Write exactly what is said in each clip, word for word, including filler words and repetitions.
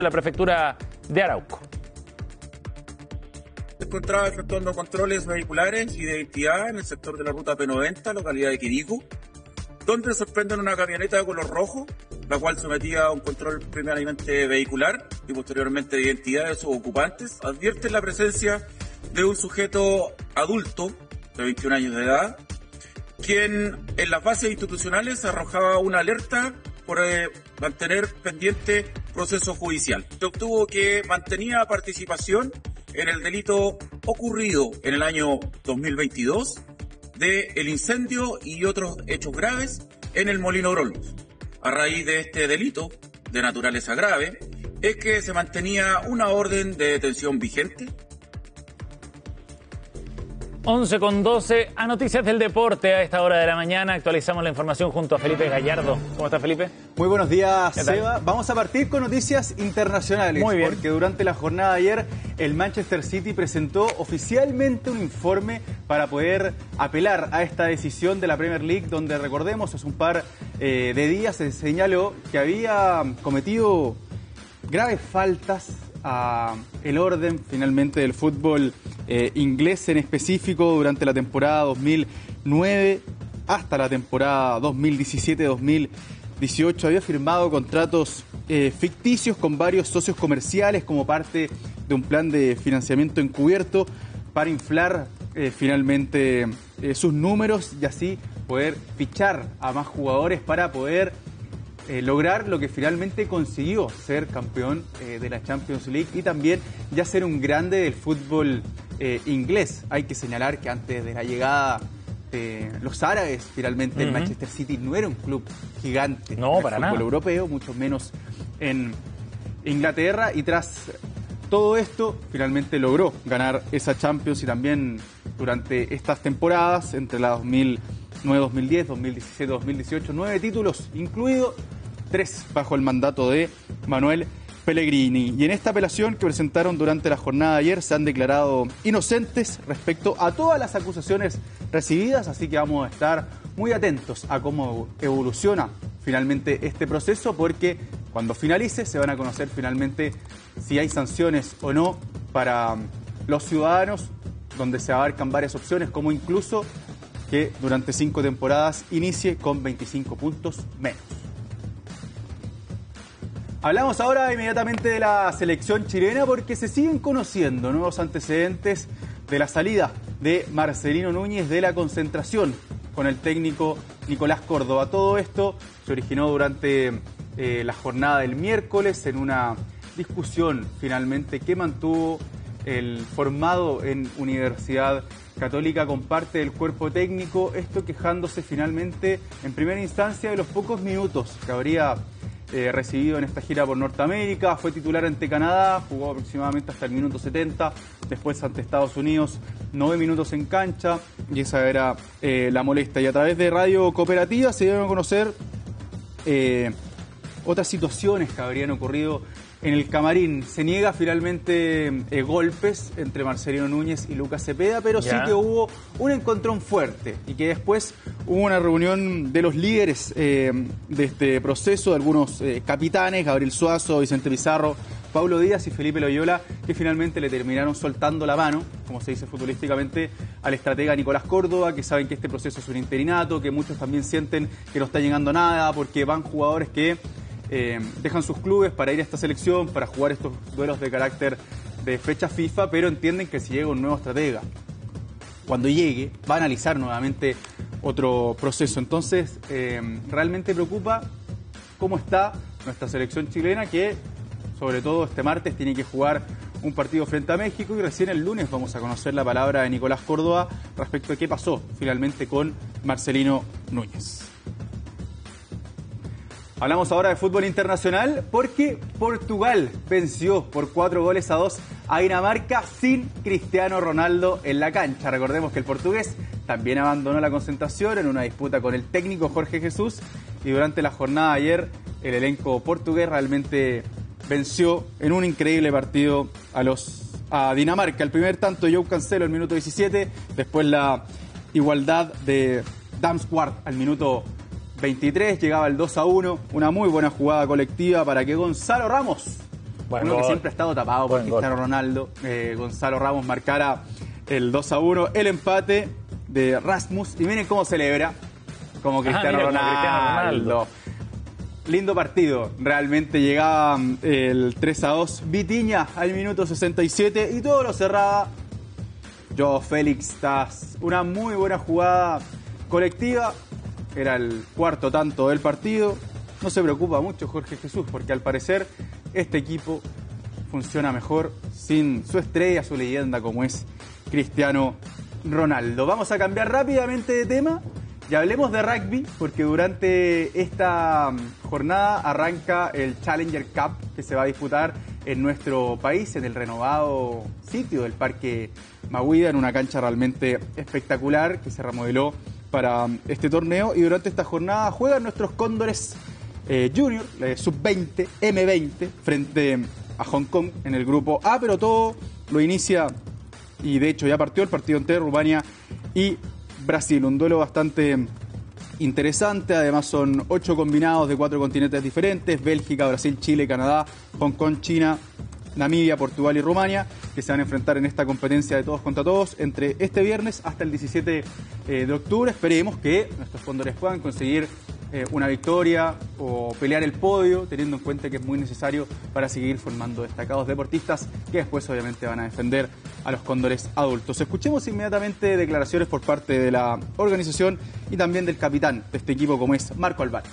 la prefectura de Arauco. Se encontraba efectuando controles vehiculares y de identidad en el sector de la ruta P noventa, localidad de Quirico, donde sorprenden una camioneta de color rojo, la cual sometía a un control primeramente vehicular y posteriormente de identidad de sus ocupantes. Advierten la presencia de un sujeto adulto de veintiún años de edad, quien en las bases institucionales arrojaba una alerta por eh, mantener pendiente proceso judicial. Se obtuvo que mantenía participación en el delito ocurrido en el año dos mil veintidós de el incendio y otros hechos graves en el Molino Brolos. A raíz de este delito de naturaleza grave es que se mantenía una orden de detención vigente. once con doce, a noticias del deporte a esta hora de la mañana. Actualizamos la información junto a Felipe Gallardo. ¿Cómo está, Felipe? Muy buenos días, Seba. Vamos a partir con noticias internacionales. Muy bien. Porque durante la jornada de ayer, el Manchester City presentó oficialmente un informe para poder apelar a esta decisión de la Premier League, donde, recordemos, hace un par eh, de días se señaló que había cometido graves faltas a el orden finalmente del fútbol eh, inglés, en específico durante la temporada dos mil nueve hasta la temporada dos mil diecisiete dos mil dieciocho. Había firmado contratos eh, ficticios con varios socios comerciales como parte de un plan de financiamiento encubierto para inflar eh, finalmente eh, sus números y así poder fichar a más jugadores para poder Eh, lograr lo que finalmente consiguió, ser campeón eh, de la Champions League y también ya ser un grande del fútbol eh, inglés. Hay que señalar que antes de la llegada de los árabes, finalmente uh-huh. el Manchester City no era un club gigante no, en para el fútbol nada. europeo, mucho menos en Inglaterra, y tras todo esto finalmente logró ganar esa Champions y también durante estas temporadas, entre la dos mil nueve dos mil diez, dos mil diecisiete dos mil dieciocho, nueve títulos, incluido tres bajo el mandato de Manuel Pellegrini. Y en esta apelación que presentaron durante la jornada de ayer se han declarado inocentes respecto a todas las acusaciones recibidas, así que vamos a estar muy atentos a cómo evoluciona finalmente este proceso, porque cuando finalice se van a conocer finalmente si hay sanciones o no para los ciudadanos, donde se abarcan varias opciones, como incluso que durante cinco temporadas inicie con veinticinco puntos menos. Hablamos ahora inmediatamente de la selección chilena porque se siguen conociendo nuevos antecedentes de la salida de Marcelino Núñez de la concentración con el técnico Nicolás Córdoba. Todo esto se originó durante eh, la jornada del miércoles en una discusión finalmente que mantuvo el formado en Universidad Católica con parte del cuerpo técnico, esto quejándose finalmente en primera instancia de los pocos minutos que habría eh, recibido en esta gira por Norteamérica. Fue titular ante Canadá, jugó aproximadamente hasta el minuto setenta, después ante Estados Unidos nueve minutos en cancha, y esa era eh, la molestia. Y a través de Radio Cooperativa se dieron a conocer eh, otras situaciones que habrían ocurrido en el camarín. Se niega finalmente eh, golpes entre Marcelino Núñez y Lucas Cepeda, pero ya. sí que hubo un encontrón fuerte y que después hubo una reunión de los líderes eh, de este proceso, de algunos eh, capitanes, Gabriel Suazo, Vicente Pizarro, Paulo Díaz y Felipe Loyola, que finalmente le terminaron soltando la mano, como se dice futbolísticamente, al estratega Nicolás Córdoba, que saben que este proceso es un interinato, que muchos también sienten que no está llegando nada porque van jugadores que Eh, dejan sus clubes para ir a esta selección, para jugar estos duelos de carácter de fecha FIFA, pero entienden que si llega un nuevo estratega, cuando llegue, va a analizar nuevamente otro proceso. Entonces, eh, realmente preocupa cómo está nuestra selección chilena, que sobre todo este martes tiene que jugar un partido frente a México, y recién el lunes vamos a conocer la palabra de Nicolás Córdoba respecto a qué pasó finalmente con Marcelino Núñez. Hablamos ahora de fútbol internacional porque Portugal venció por cuatro goles a dos a Dinamarca sin Cristiano Ronaldo en la cancha. Recordemos que el portugués también abandonó la concentración en una disputa con el técnico Jorge Jesús, y durante la jornada de ayer el elenco portugués realmente venció en un increíble partido a los a Dinamarca. El primer tanto de João Cancelo al minuto diecisiete, después la igualdad de Damsgaard al minuto veintitrés, llegaba el dos a uno, una muy buena jugada colectiva para que Gonzalo Ramos Buen uno gol. que siempre ha estado tapado por Buen Cristiano gol. Ronaldo. Eh, Gonzalo Ramos marcara el dos a uno, el empate de Rasmus. Y miren cómo celebra, como Cristiano, mira, como Ronaldo. Cristiano Ronaldo. Lindo partido, realmente llegaba el tres a dos. Vitinha al minuto sesenta y siete y todo lo cerraba Joao Félix. Tras una muy buena jugada colectiva, era el cuarto tanto del partido. No se preocupa mucho Jorge Jesús, porque al parecer este equipo funciona mejor sin su estrella, su leyenda como es Cristiano Ronaldo. Vamos a cambiar rápidamente de tema y hablemos de rugby, porque durante esta jornada arranca el Challenger Cup, que se va a disputar en nuestro país, en el renovado sitio del Parque Maguida, en una cancha realmente espectacular que se remodeló para este torneo. Y durante esta jornada juegan nuestros Cóndores eh, Junior, eh, sub veinte, eme veinte, frente a Hong Kong en el grupo A, pero todo lo inicia, y de hecho ya partió el partido entre Rumania y Brasil, un duelo bastante interesante. Además son ocho combinados de cuatro continentes diferentes: Bélgica, Brasil, Chile, Canadá, Hong Kong, China, Namibia, Portugal y Rumania, que se van a enfrentar en esta competencia de todos contra todos entre este viernes hasta el diecisiete de octubre. Esperemos que nuestros cóndores puedan conseguir eh, una victoria o pelear el podio, teniendo en cuenta que es muy necesario para seguir formando destacados deportistas que después obviamente van a defender a los cóndores adultos. Escuchemos inmediatamente declaraciones por parte de la organización y también del capitán de este equipo, como es Marco Alvar.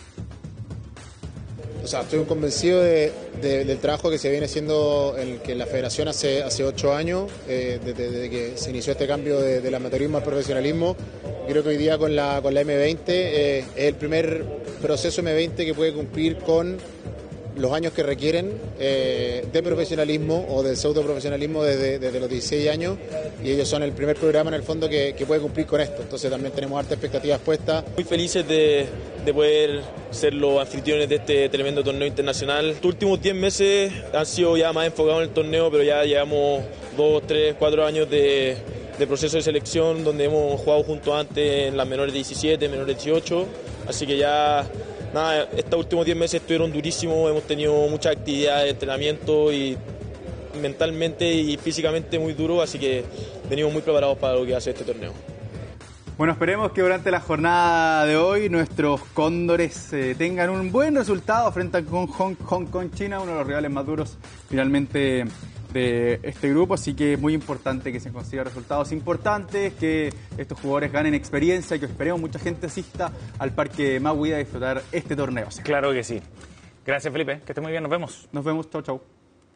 O sea, estoy convencido de, de, del trabajo que se viene haciendo en, que en la federación hace, hace ocho años, eh, desde, desde que se inició este cambio de, del amateurismo al profesionalismo. Creo que hoy día con la, con la eme veinte eh, es el primer proceso eme veinte que puede cumplir con los años que requieren eh, de profesionalismo o de pseudo profesionalismo desde, desde los dieciséis años, y ellos son el primer programa en el fondo que, que puede cumplir con esto. Entonces también tenemos hartas expectativas puestas. Muy felices de, de poder ser los anfitriones de este tremendo torneo internacional. Los últimos diez meses han sido ya más enfocados en el torneo, pero ya llevamos dos, tres, cuatro años de, de proceso de selección donde hemos jugado juntos antes en las menores diecisiete, menores dieciocho, así que ya nada, estos últimos diez meses estuvieron durísimos, hemos tenido muchas actividades de entrenamiento y mentalmente y físicamente muy duro, así que venimos muy preparados para lo que hace este torneo. Bueno, esperemos que durante la jornada de hoy nuestros cóndores eh, tengan un buen resultado frente a Hong, Hong Kong, China, uno de los rivales más duros finalmente de este grupo, así que es muy importante que se consigan resultados importantes, que estos jugadores ganen experiencia y que esperemos mucha gente asista al Parque Maguida a disfrutar este torneo. O sea, claro que sí. Gracias, Felipe, que esté muy bien, nos vemos. Nos vemos, chau, chau.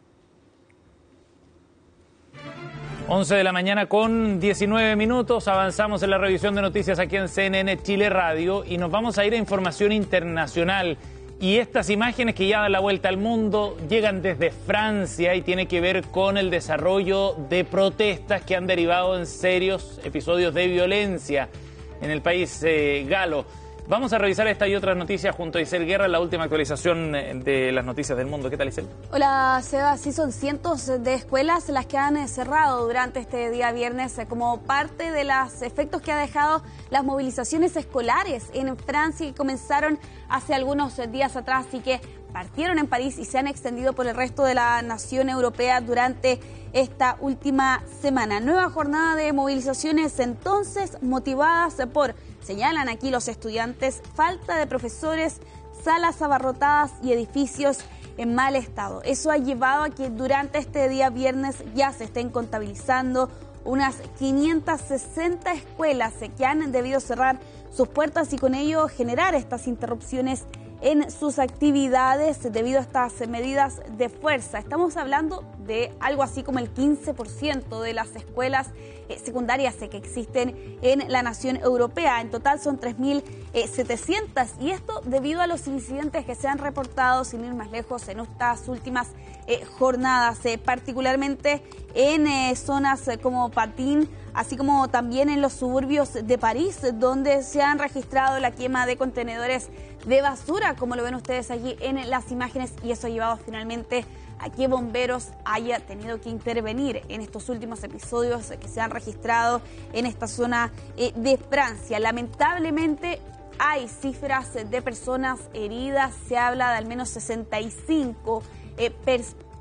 once de la mañana con diecinueve minutos, avanzamos en la revisión de noticias aquí en C N N Chile Radio y nos vamos a ir a información internacional. Y estas imágenes que ya dan la vuelta al mundo llegan desde Francia y tiene que ver con el desarrollo de protestas que han derivado en serios episodios de violencia en el país eh, galo. Vamos a revisar esta y otras noticias junto a Isel Guerra, la última actualización de las noticias del mundo. ¿Qué tal, Isel? Hola, Seba. Sí, son cientos de escuelas las que han cerrado durante este día viernes como parte de los efectos que ha dejado las movilizaciones escolares en Francia, que comenzaron hace algunos días atrás y que partieron en París y se han extendido por el resto de la nación europea durante esta última semana. Nueva jornada de movilizaciones entonces motivadas por, señalan aquí los estudiantes, falta de profesores, salas abarrotadas y edificios en mal estado. Eso ha llevado a que durante este día viernes ya se estén contabilizando unas quinientas sesenta escuelas que han debido cerrar sus puertas y con ello generar estas interrupciones en sus actividades debido a estas medidas de fuerza. Estamos hablando de algo así como el quince por ciento de las escuelas eh, secundarias que existen en la nación europea. En total son tres mil setecientas y esto debido a los incidentes que se han reportado, sin ir más lejos, en estas últimas eh, jornadas, eh, particularmente en eh, zonas eh, como Patín, así como también en los suburbios de París, donde se han registrado la quema de contenedores de basura, como lo ven ustedes allí en las imágenes, y eso ha llevado finalmente a que bomberos haya tenido que intervenir en estos últimos episodios que se han registrado en esta zona eh, de Francia. Lamentablemente hay cifras de personas heridas, se habla de al menos sesenta y cinco eh, personas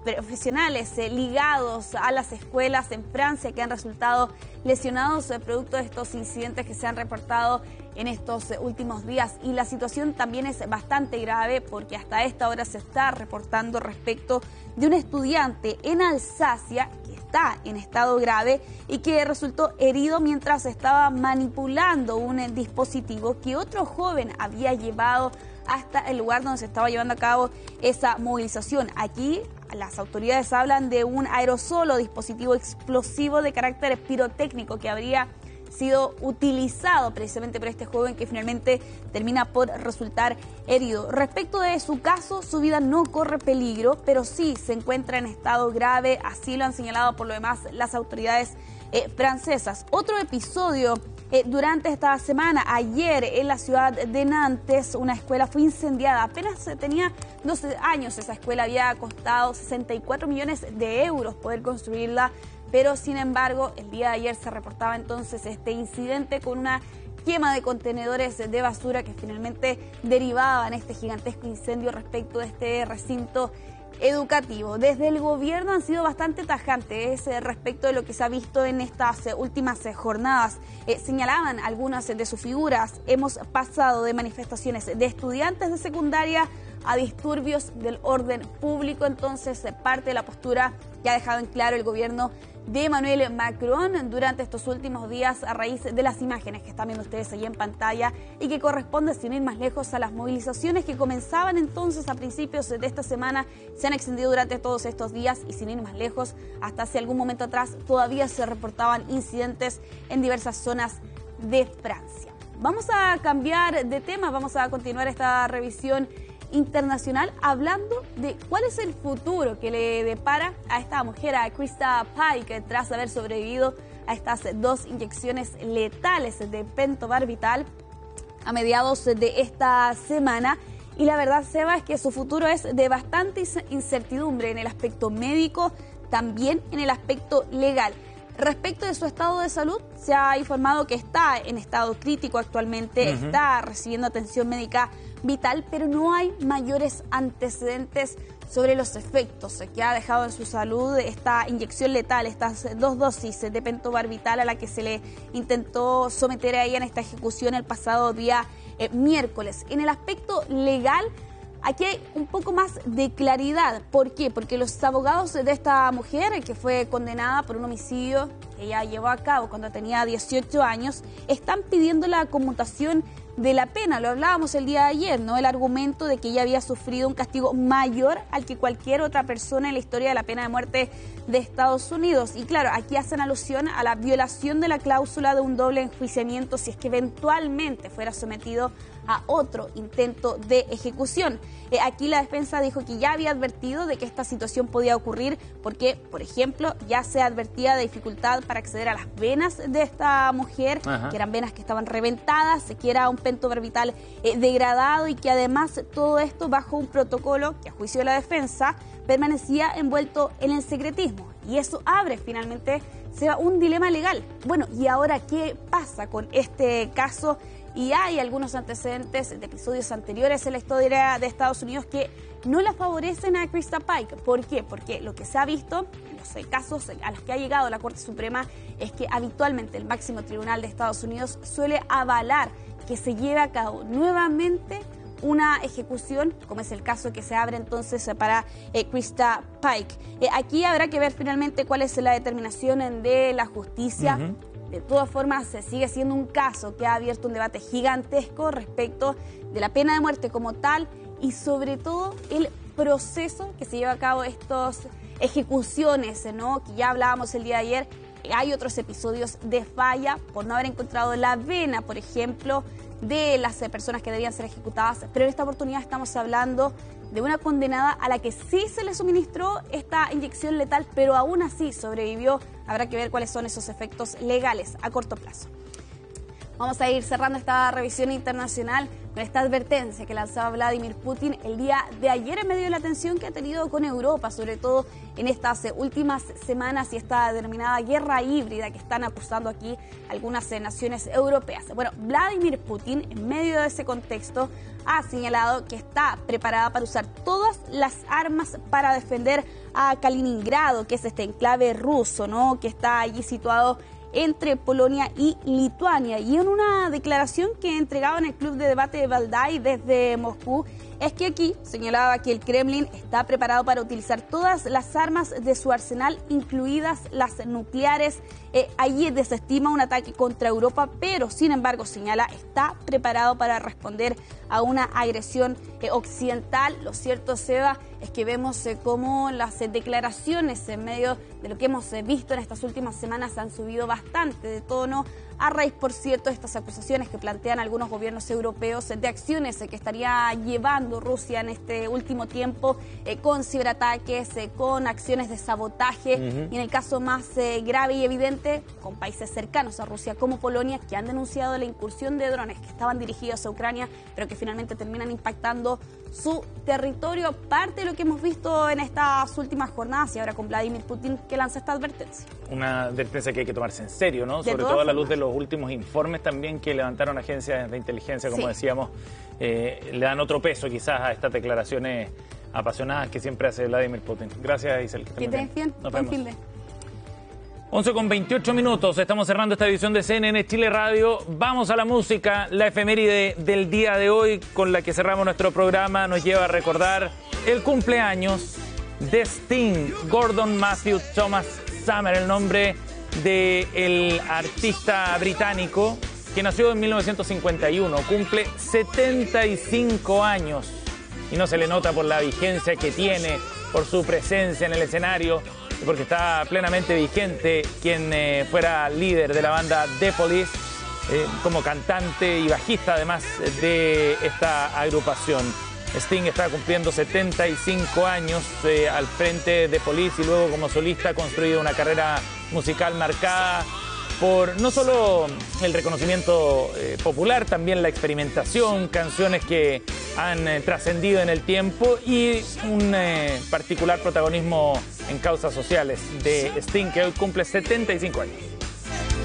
profesionales eh, ligados a las escuelas en Francia que han resultado lesionados eh, producto de estos incidentes que se han reportado en estos eh, últimos días. Y la situación también es bastante grave porque hasta esta hora se está reportando respecto de un estudiante en Alsacia que está en estado grave y que resultó herido mientras estaba manipulando un eh, dispositivo que otro joven había llevado hasta el lugar donde se estaba llevando a cabo esa movilización. Aquí las autoridades hablan de un aerosol o dispositivo explosivo de carácter pirotécnico que habría sido utilizado precisamente por este joven que finalmente termina por resultar herido. Respecto de su caso, su vida no corre peligro, pero sí se encuentra en estado grave, así lo han señalado por lo demás las autoridades eh, francesas. Otro episodio eh, durante esta semana, ayer en la ciudad de Nantes, una escuela fue incendiada. Apenas tenía doce años, esa escuela había costado sesenta y cuatro millones de euros poder construirla, pero sin embargo el día de ayer se reportaba entonces este incidente con una quema de contenedores de basura que finalmente derivaba en este gigantesco incendio respecto de este recinto educativo. Desde el gobierno han sido bastante tajantes eh, respecto de lo que se ha visto en estas eh, últimas eh, jornadas. Eh, señalaban algunas de sus figuras. Hemos pasado de manifestaciones de estudiantes de secundaria a disturbios del orden público. Entonces, eh, parte de la postura que ha dejado en claro el gobierno de Emmanuel Macron durante estos últimos días a raíz de las imágenes que están viendo ustedes allí en pantalla y que corresponde, sin ir más lejos, a las movilizaciones que comenzaban entonces a principios de esta semana, se han extendido durante todos estos días y sin ir más lejos, hasta hace algún momento atrás todavía se reportaban incidentes en diversas zonas de Francia. Vamos a cambiar de tema, vamos a continuar esta revisión internacional hablando de cuál es el futuro que le depara a esta mujer, a Krista Paik, tras haber sobrevivido a estas dos inyecciones letales de pentobarbital a mediados de esta semana. Y la verdad, Seba, es que su futuro es de bastante incertidumbre en el aspecto médico, también en el aspecto legal. Respecto de su estado de salud, se ha informado que está en estado crítico actualmente, uh-huh. está recibiendo atención médica vital, pero no hay mayores antecedentes sobre los efectos que ha dejado en su salud esta inyección letal, estas dos dosis de pentobarbital a la que se le intentó someter a ella en esta ejecución el pasado día eh, miércoles. En el aspecto legal, aquí hay un poco más de claridad. ¿Por qué? Porque los abogados de esta mujer, que fue condenada por un homicidio que ella llevó a cabo cuando tenía dieciocho años, están pidiendo la conmutación de la pena. Lo hablábamos el día de ayer, ¿no? El argumento de que ella había sufrido un castigo mayor al que cualquier otra persona en la historia de la pena de muerte de Estados Unidos. Y claro, aquí hacen alusión a la violación de la cláusula de un doble enjuiciamiento si es que eventualmente fuera sometido a otro intento de ejecución. Eh, aquí la defensa dijo que ya había advertido de que esta situación podía ocurrir porque, por ejemplo, ya se advertía de dificultad para acceder a las venas de esta mujer, Ajá. que eran venas que estaban reventadas, que era un pentobarbital eh, degradado y que además todo esto bajo un protocolo que a juicio de la defensa permanecía envuelto en el secretismo. Y eso abre finalmente sea un dilema legal. Bueno, ¿y ahora qué pasa con este caso? Y hay algunos antecedentes de episodios anteriores en la historia de Estados Unidos que no la favorecen a Krista Paik. ¿Por qué? Porque lo que se ha visto en los casos a los que ha llegado la Corte Suprema es que habitualmente el máximo tribunal de Estados Unidos suele avalar que se lleve a cabo nuevamente una ejecución, como es el caso que se abre entonces para eh, Krista Paik. Eh, aquí habrá que ver finalmente cuál es la determinación de la justicia. Uh-huh. De todas formas, se sigue siendo un caso que ha abierto un debate gigantesco respecto de la pena de muerte como tal y sobre todo el proceso que se lleva a cabo estas ejecuciones, ¿no? Que ya hablábamos el día de ayer. Hay otros episodios de falla por no haber encontrado la vena, por ejemplo, de las personas que debían ser ejecutadas, pero en esta oportunidad estamos hablando de una condenada a la que sí se le suministró esta inyección letal, pero aún así sobrevivió. Habrá que ver cuáles son esos efectos legales a corto plazo. Vamos a ir cerrando esta revisión internacional con esta advertencia que lanzaba Vladimir Putin el día de ayer en medio de la tensión que ha tenido con Europa, sobre todo en estas últimas semanas y esta denominada guerra híbrida que están acusando aquí algunas naciones europeas. Bueno, Vladimir Putin, en medio de ese contexto, ha señalado que está preparada para usar todas las armas para defender a Kaliningrado, que es este enclave ruso, ¿no?, que está allí situado entre Polonia y Lituania. Y en una declaración que entregaba en el Club de Debate de Valdai desde Moscú, es que aquí señalaba que el Kremlin está preparado para utilizar todas las armas de su arsenal, incluidas las nucleares. Eh, allí desestima un ataque contra Europa, pero sin embargo señala está preparado para responder a una agresión eh, occidental. Lo cierto, Seba, es que vemos eh, cómo las eh, declaraciones en medio de lo que hemos eh, visto en estas últimas semanas han subido bastante de tono, a raíz, por cierto, de estas acusaciones que plantean algunos gobiernos europeos de acciones que estaría llevando Rusia en este último tiempo eh, con ciberataques, eh, con acciones de sabotaje, uh-huh. y en el caso más eh, grave y evidente, con países cercanos a Rusia como Polonia, que han denunciado la incursión de drones que estaban dirigidos a Ucrania, pero que finalmente terminan impactando su territorio. Parte de lo que hemos visto en estas últimas jornadas, y ahora con Vladimir Putin, que lanza esta advertencia. Una advertencia que hay que tomarse en serio, ¿no? Sobre todo a la luz de los últimos informes también que levantaron agencias de inteligencia, como sí. decíamos, eh, le dan otro peso quizás a estas declaraciones apasionadas que siempre hace Vladimir Putin. Gracias, Isel. Que estén bien. Nos Buen vemos. fin de... once con veintiocho minutos, estamos cerrando esta edición de C N N Chile Radio. Vamos a la música. La efeméride del día de hoy con la que cerramos nuestro programa nos lleva a recordar el cumpleaños de Sting, Gordon Matthew Thomas Summer, el nombre del artista británico que nació en mil novecientos cincuenta y uno, cumple setenta y cinco años y no se le nota por la vigencia que tiene, por su presencia en el escenario, porque está plenamente vigente quien eh, fuera líder de la banda The Police, eh, como cantante y bajista además de esta agrupación. Sting está cumpliendo setenta y cinco años eh, al frente de Police y luego como solista ha construido una carrera musical marcada por no solo el reconocimiento eh, popular, también la experimentación, canciones que han eh, trascendido en el tiempo y un eh, particular protagonismo en causas sociales de Sting, que hoy cumple setenta y cinco años.